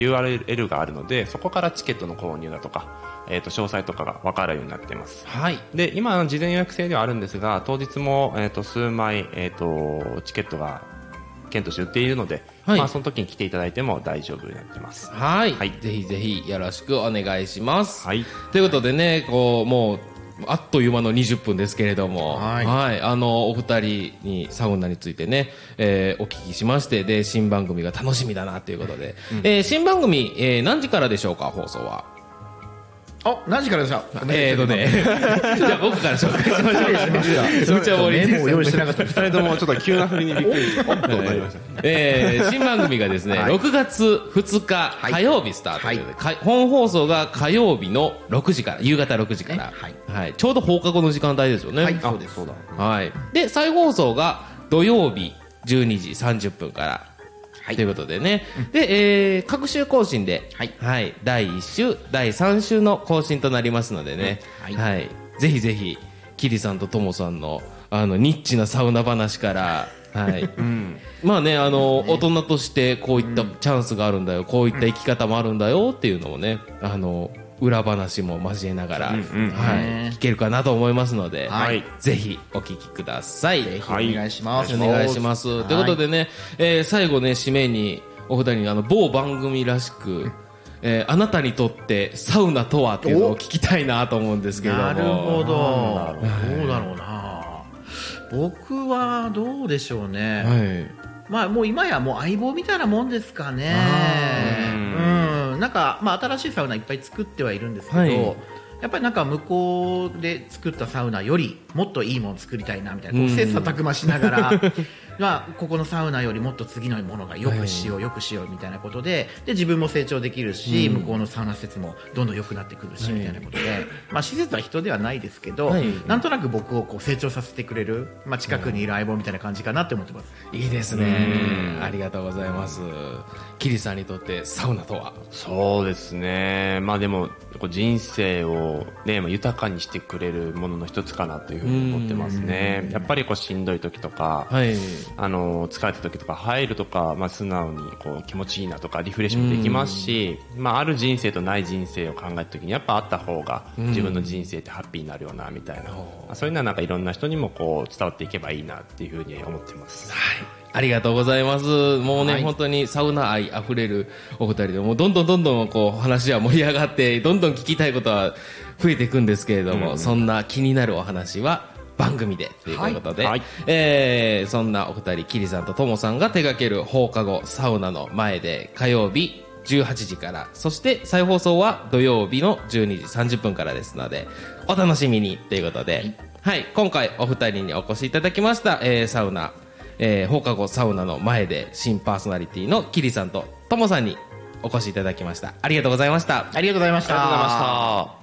URL があるので、そこからチケットの購入だとか、詳細とかが分かるようになっています。 はい。 で、今、事前予約制ではあるんですが、当日も、数枚、チケットが券として売っているので、 はい、 その時に来ていただいても大丈夫になってます。 はい。はい。ぜひぜひよろしくお願いします。 はい。 ということでね、もう、あっという間の20分ですけれども、はい。はい。お二人にサウナについてね、お聞きしまして、で、新番組が楽しみだなということで、新番組、何時からでしょうか、放送は。 何時からでしょう。 じゃあ僕から紹介しましょう。無茶盛りです。 メモを用意してなかった。 二人ともちょっと急な振りにびっくりして、 新番組がですね、6月2日火曜日スタートということで、本放送が火曜日の6時から、夕方6時から、はい。ちょうど放課後の時間帯ですよね。 はい、そうです。そうだ。 はい。で、再放送が土曜日12時30分から、ということでね。で、各週更新で、はい。第1週、第3週の更新となりますのでね。はい。ぜひぜひ、キリさんとトモさんの、ニッチなサウナ話から、はい。まあね、大人としてこういったチャンスがあるんだよ、こういった生き方もあるんだよっていうのをね、裏話も交えながら、はい。聞けるかなと思いますので、はい。ぜひお聞きください。 ぜひお願いします。 お願いします。ということでね、最後ね、締めにお二人に某番組らしく、あなたにとってサウナとはっていうのを聞きたいなと思うんですけれども。 なるほど。どうだろうな。僕はどうでしょうね。まあもう今やもう相棒みたいなもんですかね。なんか、新しいサウナいっぱい作ってはいるんですけど、やっぱりなんか向こうで作ったサウナよりもっといいもの作りたいなみたいな、切磋琢磨しながら、ここのサウナよりもっと次のものがよくしよう、よくしようみたいなことで、自分も成長できるし、向こうのサウナ施設もどんどん良くなってくるし、みたいなことで、施設は人ではないですけど、なんとなく僕をこう成長させてくれる、近くにいる相棒みたいな感じかなって思ってます。 いいですね。ありがとうございます。キリさんにとってサウナとは？ そうですね。でも、人生をね、豊かにしてくれるものの一つかなというふうに思ってますね。やっぱりしんどい時とか、疲れた時とか入るとか、素直に気持ちいいなとかリフレッシュもできますし、ある人生とない人生を考えた時にやっぱあった方が自分の人生ってハッピーになるよなみたいな、そういうのはなんかいろんな人にも伝わっていけばいいなっていうふうに思ってます。 はい。ありがとうございます。もうね、本当にサウナ愛あふれるお二人で、もうどんどん話は盛り上がって、どんどん聞きたいことは増えていくんですけれども、そんな気になるお話は番組でということで、そんなお二人、キリさんとトモさんが手掛ける放課後サウナの前で火曜日18時から、そして再放送は土曜日の12時30分からですので、お楽しみにということで、はい、今回お二人にお越しいただきました、サウナ、放課後サウナの前で新パーソナリティのキリさんとトモさんにお越しいただきました。ありがとうございました。 ありがとうございました。 ありがとうございました。